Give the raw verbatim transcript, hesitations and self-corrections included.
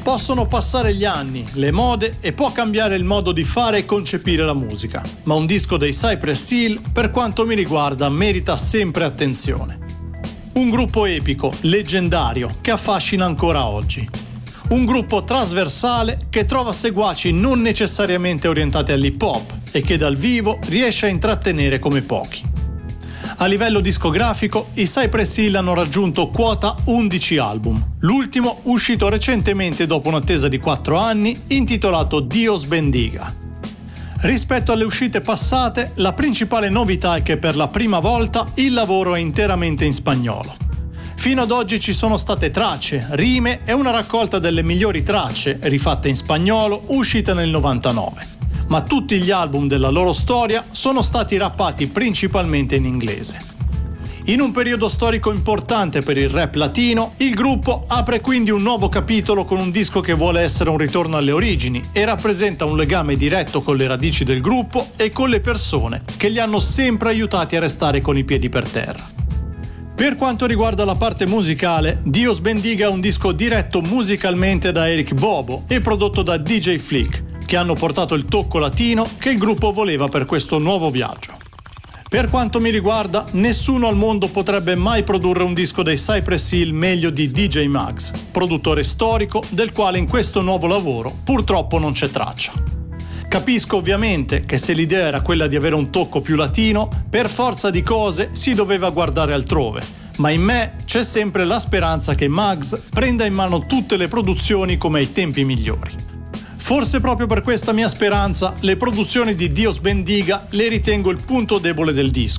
Possono passare gli anni, le mode e può cambiare il modo di fare e concepire la musica, ma un disco dei Cypress Hill, per quanto mi riguarda, merita sempre attenzione. Un gruppo epico, leggendario, che affascina ancora oggi. Un gruppo trasversale che trova seguaci non necessariamente orientati all'hip hop e che dal vivo riesce a intrattenere come pochi. A livello discografico, i Cypress Hill hanno raggiunto quota undici album, l'ultimo uscito recentemente dopo un'attesa di quattro anni, intitolato Dios Bendiga. Rispetto alle uscite passate, la principale novità è che per la prima volta il lavoro è interamente in spagnolo. Fino ad oggi ci sono state tracce, rime e una raccolta delle migliori tracce, rifatte in spagnolo, uscite nel novantanove. Ma tutti gli album della loro storia sono stati rappati principalmente in inglese. In un periodo storico importante per il rap latino, il gruppo apre quindi un nuovo capitolo con un disco che vuole essere un ritorno alle origini e rappresenta un legame diretto con le radici del gruppo e con le persone che li hanno sempre aiutati a restare con i piedi per terra. Per quanto riguarda la parte musicale, Dios Bendiga è un disco diretto musicalmente da Eric Bobo e prodotto da D J Flick, che hanno portato il tocco latino che il gruppo voleva per questo nuovo viaggio. Per quanto mi riguarda, nessuno al mondo potrebbe mai produrre un disco dei Cypress Hill meglio di D J Muggs, produttore storico del quale in questo nuovo lavoro purtroppo non c'è traccia. Capisco ovviamente che se l'idea era quella di avere un tocco più latino, per forza di cose si doveva guardare altrove, ma in me c'è sempre la speranza che Muggs prenda in mano tutte le produzioni come ai tempi migliori. Forse proprio per questa mia speranza, le produzioni di Dios Bendiga le ritengo il punto debole del disco.